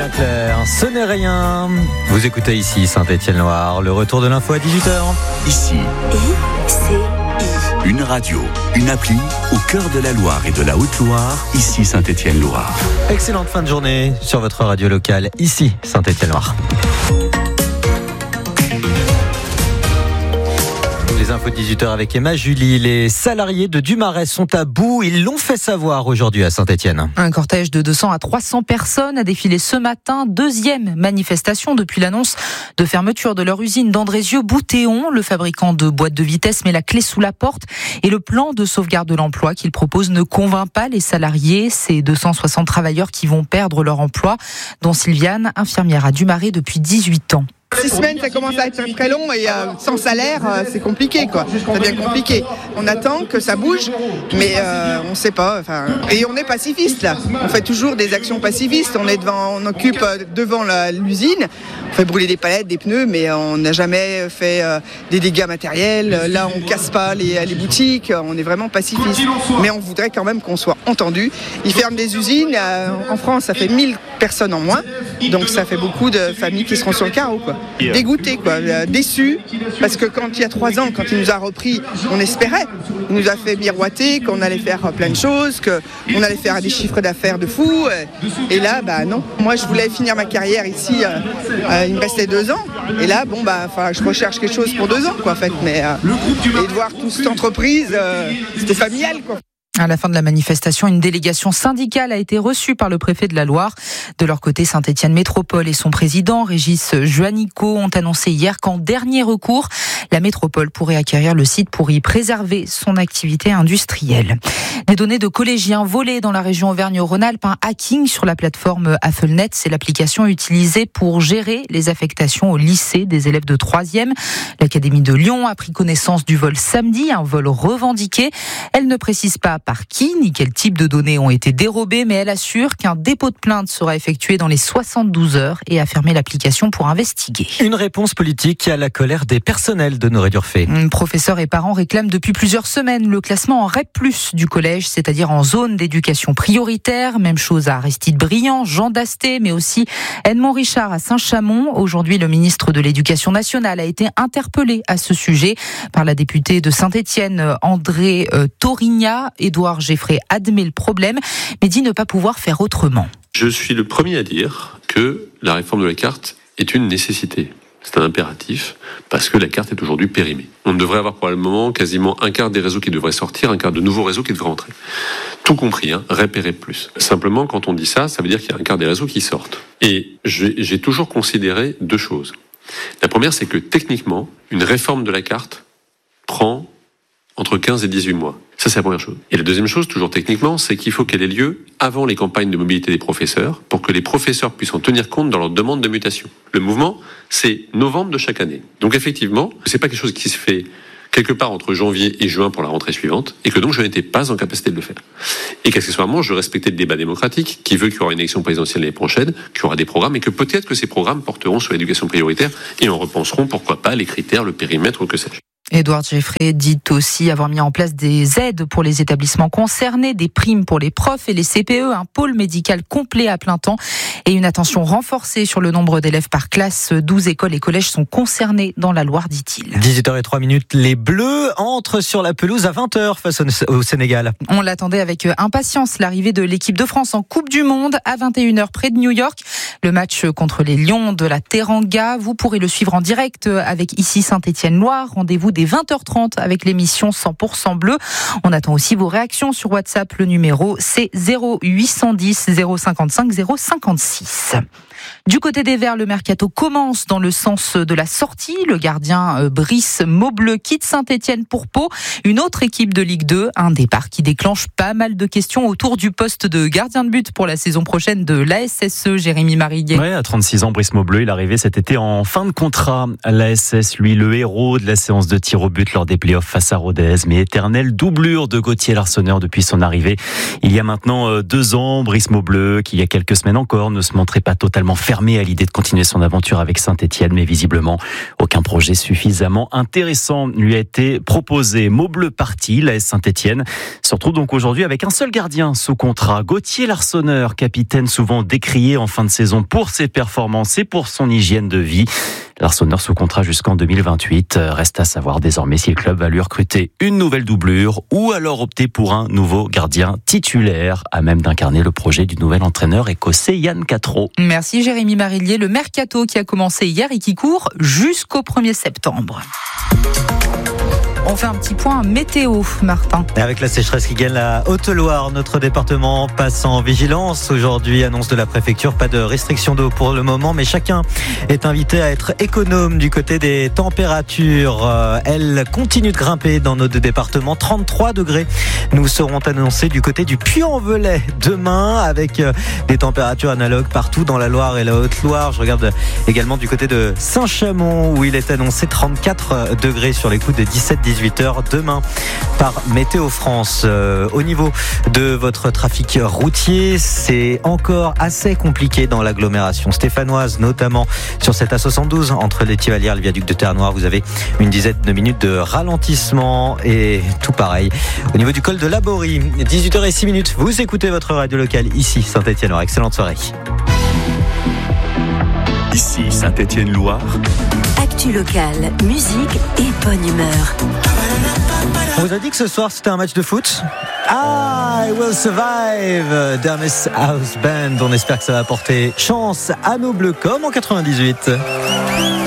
Bien clair, ce n'est rien. Vous écoutez ici Saint-Étienne-Loire, le retour de l'info à 18h. Ici, une radio, une appli au cœur de la Loire et de la Haute-Loire, ici Saint-Étienne-Loire. Excellente fin de journée sur votre radio locale, ici Saint-Étienne-Loire. Les infos de 18h avec Emma Julie. Les salariés de Dumarès sont à bout. Ils l'ont fait savoir aujourd'hui à Saint-Étienne. Un cortège de 200 à 300 personnes a défilé ce matin. Deuxième manifestation depuis l'annonce de fermeture de leur usine d'Andrézieux-Boutéon. Le fabricant de boîtes de vitesse met la clé sous la porte. Et le plan de sauvegarde de l'emploi qu'il propose ne convainc pas les salariés. Ces 260 travailleurs qui vont perdre leur emploi, dont Sylviane, infirmière à Dumarès depuis 18 ans. 6 semaines, ça commence à être très long et sans salaire, c'est compliqué, quoi. Ça devient compliqué. On attend que ça bouge, mais on ne sait pas. Et on est pacifiste, là. On fait toujours des actions pacifistes. On occupe devant l'usine. On fait brûler des palettes, des pneus, mais on n'a jamais fait des dégâts matériels. Là, on ne casse pas les boutiques. On est vraiment pacifiste. Mais on voudrait quand même qu'on soit entendu. Ils ferment des usines. En France, ça fait 1000 personnes en moins. Donc ça fait beaucoup de familles qui seront sur le carreau, quoi. Dégoûtés, quoi, déçus, parce que il y a 3 ans, quand il nous a repris, on espérait. Il nous a fait miroiter qu'on allait faire plein de choses, qu'on allait faire des chiffres d'affaires de fou. Et là, non. Moi, je voulais finir ma carrière ici. Il me restait 2 ans. Et là, je recherche quelque chose pour 2 ans, quoi, en fait. Mais et de voir toute cette entreprise, c'était familial, quoi. À la fin de la manifestation, une délégation syndicale a été reçue par le préfet de la Loire. De leur côté, Saint-Étienne Métropole et son président, Régis Juanico, ont annoncé hier qu'en dernier recours, la métropole pourrait acquérir le site pour y préserver son activité industrielle. Des données de collégiens volées dans la région Auvergne-Rhône-Alpes, un hacking sur la plateforme AffleNet, c'est l'application utilisée pour gérer les affectations au lycée des élèves de 3e. L'Académie de Lyon a pris connaissance du vol samedi, un vol revendiqué. Elle ne précise pas par qui ni quel type de données ont été dérobées, mais elle assure qu'un dépôt de plainte sera effectué dans les 72 heures et a fermé l'application pour investiguer. Une réponse politique à la colère des personnels d'Honoré d'Urfé. Professeurs et parents réclament depuis plusieurs semaines le classement en REP+, du collège, c'est-à-dire en zone d'éducation prioritaire. Même chose à Aristide-Briand, Jean d'Asté, mais aussi Edmond Richard à Saint-Chamond. Aujourd'hui, le ministre de l'Éducation nationale a été interpellé à ce sujet par la députée de Saint-Étienne, André Torigna. Édouard Geffray admet le problème, mais dit ne pas pouvoir faire autrement. Je suis le premier à dire que la réforme de la carte est une nécessité. C'est un impératif, parce que la carte est aujourd'hui périmée. On devrait avoir probablement quasiment un quart des réseaux qui devraient sortir, un quart de nouveaux réseaux qui devraient entrer. Tout compris, repérer plus. Simplement, quand on dit ça, ça veut dire qu'il y a un quart des réseaux qui sortent. Et j'ai toujours considéré 2 choses. La première, c'est que techniquement, une réforme de la carte prend entre 15 et 18 mois. Ça, c'est la première chose. Et la deuxième chose, toujours techniquement, c'est qu'il faut qu'elle ait lieu avant les campagnes de mobilité des professeurs pour que les professeurs puissent en tenir compte dans leur demande de mutation. Le mouvement, c'est novembre de chaque année. Donc effectivement, c'est pas quelque chose qui se fait quelque part entre janvier et juin pour la rentrée suivante, et que donc je n'étais pas en capacité de le faire. Et qu'accessoirement, je respectais le débat démocratique qui veut qu'il y aura une élection présidentielle l'année prochaine, qu'il y aura des programmes, et que peut-être que ces programmes porteront sur l'éducation prioritaire, et en repenseront, pourquoi pas, les critères, le périmètre ou que sais-je. Édouard Geffray dit aussi avoir mis en place des aides pour les établissements concernés, des primes pour les profs et les CPE, un pôle médical complet à plein temps et une attention renforcée sur le nombre d'élèves par classe. 12 écoles et collèges sont concernés dans la Loire, dit-il. 18h03, les Bleus entrent sur la pelouse à 20h face au Sénégal. On l'attendait avec impatience, l'arrivée de l'équipe de France en Coupe du Monde à 21h près de New York. Le match contre les Lions de la Teranga, vous pourrez le suivre en direct avec ici Saint-Étienne-Loire. Rendez-vous dès 20h30 avec l'émission 100% bleu. On attend aussi vos réactions sur WhatsApp. Le numéro, c'est 0810 055 056. Du côté des Verts, le mercato commence dans le sens de la sortie. Le gardien Brice Maubleu quitte Saint-Étienne pour Pau, une autre équipe de Ligue 2. Un départ qui déclenche pas mal de questions autour du poste de gardien de but pour la saison prochaine de l'ASSE, Jérémy Mariguet. Ouais, à 36 ans, Brice Maubleu, il est arrivé cet été en fin de contrat à l'ASS. Lui, le héros de la séance de tir au but lors des playoffs face à Rodez, mais éternelle doublure de Gauthier Larsonneur depuis son arrivée. Il y a maintenant 2 ans, Brice Maubleu, qui il y a quelques semaines encore ne se montrait pas totalement fermé à l'idée de continuer son aventure avec Saint-Étienne, mais visiblement aucun projet suffisamment intéressant lui a été proposé. Maubleu parti, l'AS Saint-Étienne se retrouve donc aujourd'hui avec un seul gardien sous contrat, Gauthier Larsonneur, capitaine souvent décrié en fin de saison félicitations pour ses performances et pour son hygiène de vie. L'Arseneur sous contrat jusqu'en 2028. Reste à savoir désormais si le club va lui recruter une nouvelle doublure ou alors opter pour un nouveau gardien titulaire, à même d'incarner le projet du nouvel entraîneur écossais Yann Catro. Merci Jérémy Marillier. Le mercato qui a commencé hier et qui court jusqu'au 1er septembre. On fait un petit point météo, Martin. Et avec la sécheresse qui gagne la Haute-Loire, notre département passe en vigilance. Aujourd'hui, annonce de la préfecture, pas de restriction d'eau pour le moment, mais chacun est invité à être économe du côté des températures. Elles continuent de grimper dans nos deux départements. 33 degrés nous seront annoncés du côté du Puy-en-Velay demain, avec des températures analogues partout dans la Loire et la Haute-Loire. Je regarde également du côté de Saint-Chamond où il est annoncé 34 degrés sur les coups de 17-18 heures demain par Météo France. Au niveau de votre trafic routier, c'est encore assez compliqué dans l'agglomération stéphanoise, notamment sur cette A72 entre les Tivalières et le viaduc de Terre-Noire. Vous avez une dizaine de minutes de ralentissement et tout pareil au niveau du col de Laborie. 18h06, vous écoutez votre radio locale ici Saint-Étienne-Loire. Excellente soirée. Ici Saint-Étienne-Loire. Actu locale, musique et bonne humeur. On vous a dit que ce soir c'était un match de foot. I Will Survive, Dermis House Band. On espère que ça va porter chance à nos Bleus comme en 98.